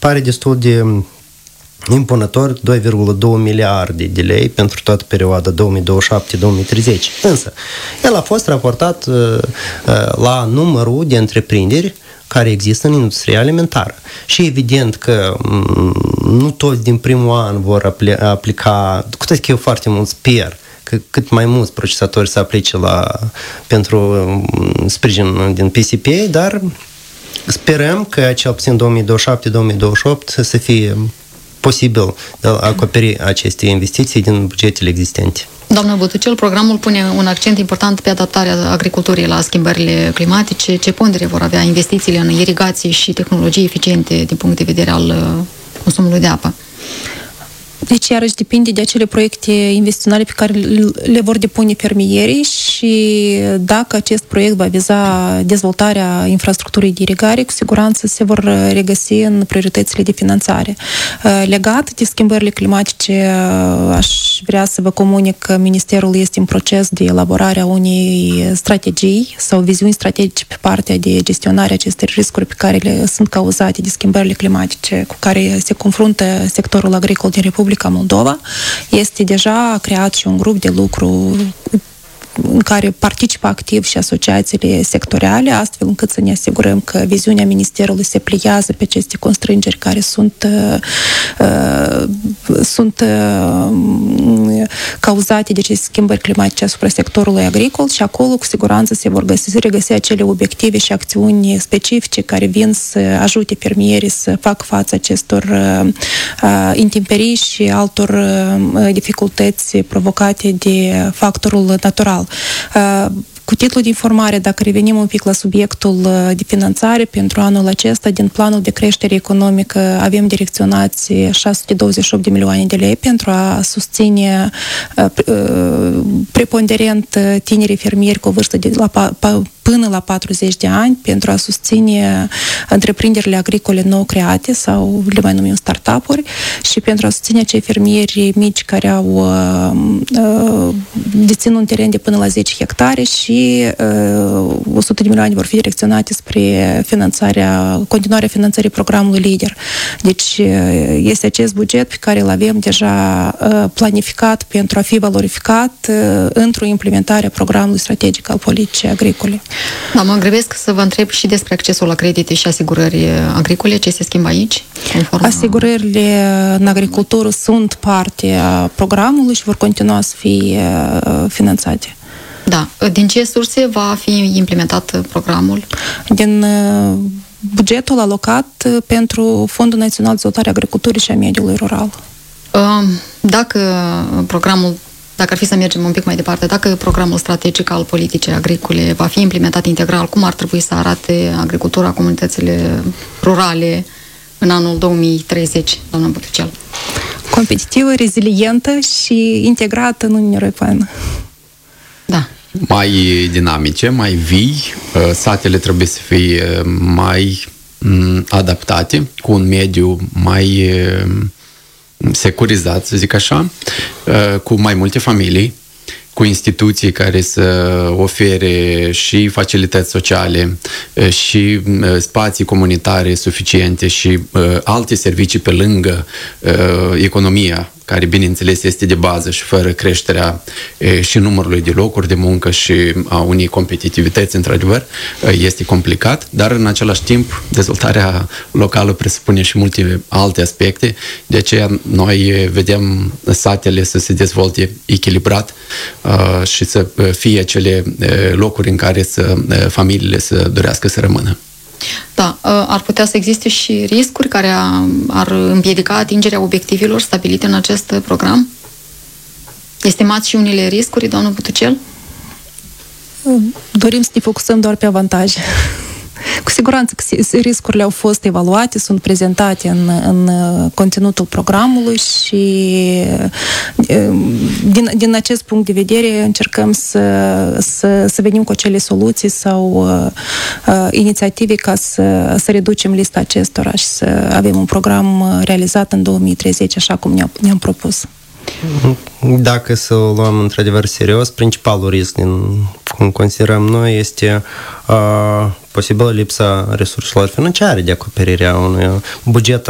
pare destul de impunător, 2,2 miliarde de lei pentru toată perioada 2027-2030. Însă, el a fost raportat la numărul de întreprinderi care există în industria alimentară. Și evident că nu toți din primul an vor aplica, cu toate că eu foarte mult sper că cât mai mulți procesatori să aplice pentru sprijin din PCP, dar sperăm că cel puțin 2027-2028 să fie posibil de a acoperi aceste investiții din bugetele existente. Doamna Butucel, programul pune un accent important pe adaptarea agriculturii la schimbările climatice. Ce pondere vor avea investițiile în irigații și tehnologii eficiente din punct de vedere al consumului de apă? Deci, iarăși, depinde de acele proiecte investiționale pe care le vor depune fermierii și dacă acest proiect va viza dezvoltarea infrastructurii de irigare, cu siguranță se vor regăsi în prioritățile de finanțare. Legat de schimbările climatice, aș vrea să vă comunic că Ministerul este în proces de elaborare a unei strategii sau viziuni strategice pe partea de gestionare acestor riscuri pe care le sunt cauzate de schimbările climatice cu care se confruntă sectorul agricol din Republica Moldova. Este deja creat și un grup de lucru în care participă activ și asociațiile sectoriale, astfel încât să ne asigurăm că viziunea Ministerului se pliază pe aceste constrângeri care sunt cauzate de aceste schimbări climatice asupra sectorului agricol și acolo cu siguranță se vor regăsi acele obiective și acțiuni specifice care vin să ajute fermierii să facă față acestor intemperii și altor dificultăți provocate de factorul natural. Cu titlul de informare, dacă revenim un pic la subiectul de finanțare, pentru anul acesta, din planul de creștere economică, avem direcționați 628 de milioane de lei pentru a susține preponderent tinerii fermieri cu o vârstă de până la 40 de ani, pentru a susține întreprinderile agricole nou create sau le mai numim startup-uri și pentru a susține acei fermieri mici care dețin un teren de până la 10 hectare și 100 de milioane vor fi direcționate spre continuarea finanțării programului LIDER. Deci este acest buget pe care îl avem deja planificat pentru a fi valorificat într-o implementare a programului strategic al politicii agricole. Da, mă grăbesc să vă întreb și despre accesul la credite și asigurări agricole. Ce se schimbă aici? Asigurările în agricultură sunt parte a programului și vor continua să fie finanțate. Da. Din ce surse va fi implementat programul? Din bugetul alocat pentru Fondul Național de Dezvoltare a Agriculturii și a Mediului Rural. Dacă ar fi să mergem un pic mai departe, dacă programul strategic al politicii agricole va fi implementat integral, cum ar trebui să arate agricultura, comunitățile rurale în anul 2030, doamna Butucel? Competitivă, rezilientă și integrată în Uniunea Europeană. Da. Mai dinamice, mai vii, satele trebuie să fie mai adaptate, cu un mediu mai securizat, să zic așa, cu mai multe familii, cu instituții care să ofere și facilități sociale și spații comunitare suficiente și alte servicii pe lângă economia, care, bineînțeles, este de bază și fără creșterea și numărului de locuri de muncă și a unei competitivități, într-adevăr, este complicat, dar în același timp dezvoltarea locală presupune și multe alte aspecte, de aceea noi vedem satele să se dezvolte echilibrat și să fie acele locuri în care familiile să dorească să rămână. Da, ar putea să existe și riscuri care ar împiedica atingerea obiectivelor stabilite în acest program? Estimați și unele riscuri, doamnă Butucel? Dorim să ne focusăm doar pe avantaje. Cu siguranță că riscurile au fost evaluate, sunt prezentate în conținutul programului și din acest punct de vedere încercăm să venim cu acele soluții sau inițiative ca să reducem lista acestora și să avem un program realizat în 2030 așa cum ne-am propus. Dacă să o luăm într-adevăr serios, principalul risc, cum considerăm noi, este posibilă lipsa resurselor financiare de acoperire a unui buget